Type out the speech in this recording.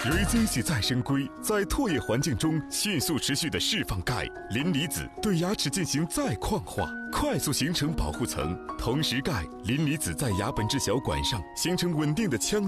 瑞金系再生硅在唾液环境中迅速持续地释放钙、磷离子，对牙齿进行再矿化，快速形成保护层。同时，钙、磷离子在牙本质小管上形成稳定的腔